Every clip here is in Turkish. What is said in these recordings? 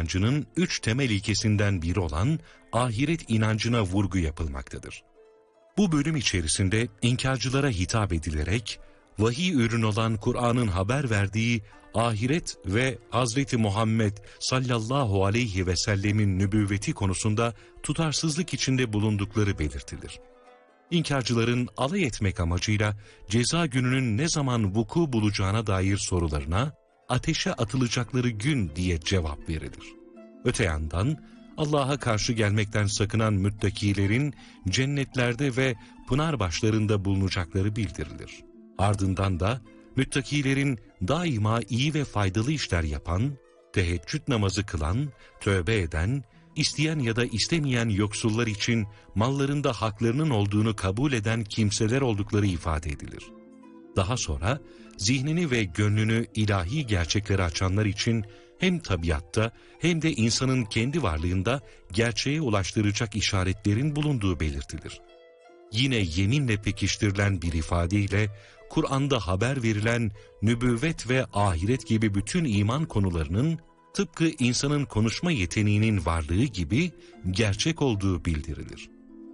inancının 3 temel ilkesinden biri olan ahiret inancına vurgu yapılmaktadır. Bu bölüm içerisinde inkarcılara hitap edilerek, vahiy ürünü olan Kur'an'ın haber verdiği ahiret ve Hz. Muhammed sallallahu aleyhi ve sellemin nübüvveti konusunda tutarsızlık içinde bulundukları belirtilir. İnkarcıların alay etmek amacıyla ceza gününün ne zaman vuku bulacağına dair sorularına ateşe atılacakları gün diye cevap verilir. Öte yandan Allah'a karşı gelmekten sakınan müttakilerin cennetlerde ve pınar başlarında bulunacakları bildirilir. Ardından da müttakilerin daima iyi ve faydalı işler yapan, teheccüd namazı kılan, tövbe eden, isteyen ya da istemeyen yoksullar için mallarında haklarının olduğunu kabul eden kimseler oldukları ifade edilir. Daha sonra zihnini ve gönlünü ilahi gerçeklere açanlar için hem tabiatta hem de insanın kendi varlığında gerçeğe ulaştıracak işaretlerin bulunduğu belirtilir. Yine yeminle pekiştirilen bir ifadeyle Kur'an'da haber verilen nübüvvet ve ahiret gibi bütün iman konularının tıpkı insanın konuşma yeteneğinin varlığı gibi gerçek olduğu bildirilir.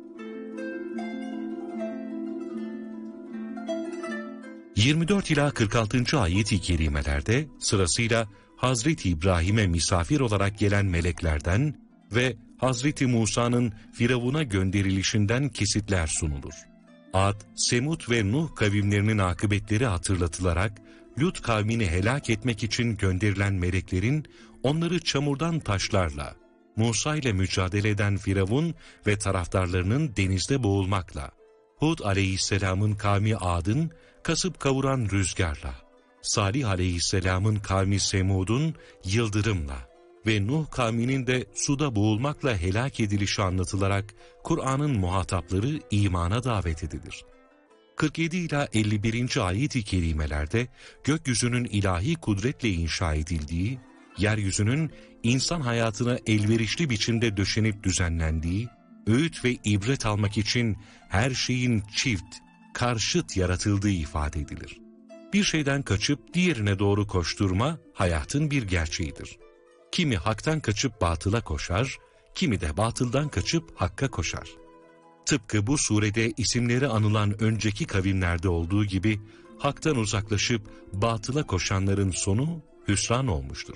...24 ila 46. ayet-i kerimelerde sırasıyla Hazreti İbrahim'e misafir olarak gelen meleklerden ve Hazreti Musa'nın Firavun'a gönderilişinden kesitler sunulur. Ad, Semud ve Nuh kavimlerinin akıbetleri hatırlatılarak Lut kavmini helak etmek için gönderilen meleklerin onları çamurdan taşlarla, Musa ile mücadele eden Firavun ve taraftarlarının denizde boğulmakla, Hud aleyhisselamın kavmi Ad'ın kasıp kavuran rüzgarla, Salih aleyhisselamın kavmi Semud'un yıldırımla ve Nuh kavminin de suda boğulmakla helak edilişi anlatılarak Kur'an'ın muhatapları imana davet edilir. 47 ila 51. ayet-i kerimelerde gökyüzünün ilahi kudretle inşa edildiği, yeryüzünün insan hayatına elverişli biçimde döşenip düzenlendiği, öğüt ve ibret almak için her şeyin çift, karşıt yaratıldığı ifade edilir. Bir şeyden kaçıp diğerine doğru koşturma hayatın bir gerçeğidir. Kimi haktan kaçıp batıla koşar, kimi de batıldan kaçıp hakka koşar. Tıpkı bu surede isimleri anılan önceki kavimlerde olduğu gibi haktan uzaklaşıp batıla koşanların sonu hüsran olmuştur.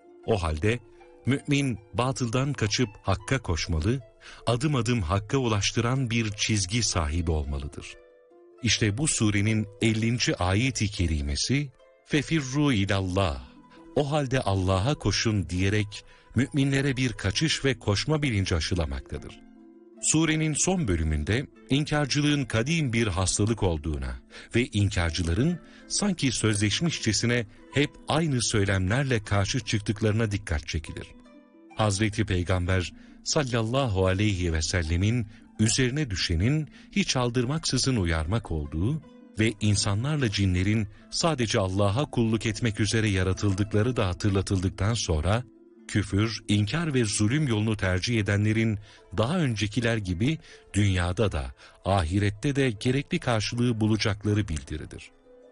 O halde mümin batıldan kaçıp hakka koşmalı, adım adım hakka ulaştıran bir çizgi sahibi olmalıdır. İşte bu surenin 50. ayet-i kerimesi "Fefirru ilallah", o halde Allah'a koşun diyerek müminlere bir kaçış ve koşma bilinci aşılamaktadır. Surenin son bölümünde inkarcılığın kadim bir hastalık olduğuna ve inkarcıların sanki sözleşmişçesine hep aynı söylemlerle karşı çıktıklarına dikkat çekilir. Hazreti Peygamber sallallahu aleyhi ve sellemin üzerine düşenin hiç aldırmaksızın uyarmak olduğu ve insanlarla cinlerin sadece Allah'a kulluk etmek üzere yaratıldıkları da hatırlatıldıktan sonra, küfür, inkar ve zulüm yolunu tercih edenlerin daha öncekiler gibi dünyada da ahirette de gerekli karşılığı bulacakları bildirilir.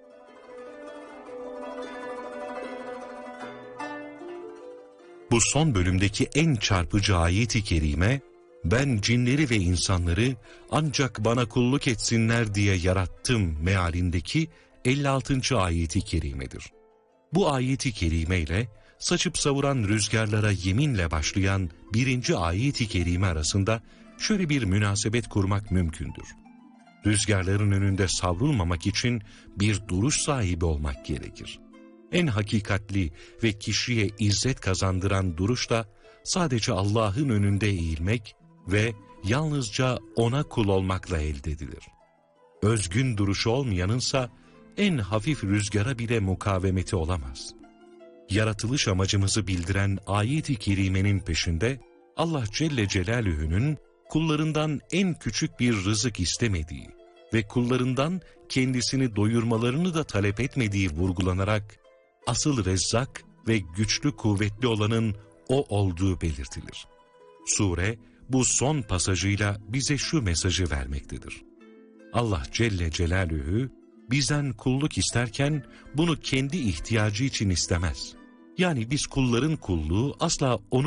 Bu son bölümdeki en çarpıcı ayet-i kerime, "Ben cinleri ve insanları ancak bana kulluk etsinler diye yarattım" mealindeki 56. ayet-i kerimedir. Bu ayet-i kerime ile saçıp savuran rüzgarlara yeminle başlayan 1. ayet-i kerime arasında şöyle bir münasebet kurmak mümkündür. Rüzgarların önünde savrulmamak için bir duruş sahibi olmak gerekir. En hakikatli ve kişiye izzet kazandıran duruş da sadece Allah'ın önünde eğilmek ve yalnızca O'na kul olmakla elde edilir. Özgün duruşu olmayanınsa en hafif rüzgara bile mukavemeti olamaz. Yaratılış amacımızı bildiren ayet-i kerimenin peşinde Allah Celle Celaluhu'nun kullarından en küçük bir rızık istemediği ve kullarından kendisini doyurmalarını da talep etmediği vurgulanarak asıl Rezzak ve güçlü kuvvetli olanın O olduğu belirtilir. Sure bu son pasajıyla bize şu mesajı vermektedir. Allah Celle Celaluhu bizden kulluk isterken bunu kendi ihtiyacı için istemez. Yani biz kulların kulluğu asla onun